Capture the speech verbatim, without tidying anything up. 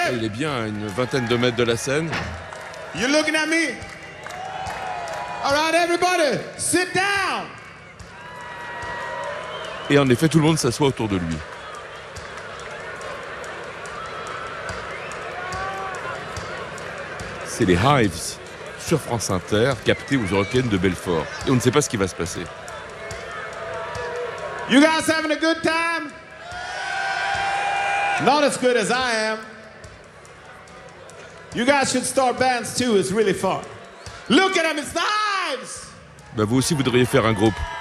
it? Il est bien à une vingtaine de mètres de la scène. You looking at me? All right, everybody, sit down. Et en effet, tout le monde s'assoit autour de lui. C'est les Hives sur France Inter, captés aux Européennes de Belfort. Et on ne sait pas ce qui va se passer. You guys having a good time? Not as good as I am. You guys should start bands too, it's really fun. Look at them, it's the Hives! Bah vous aussi, vous devriez faire un groupe.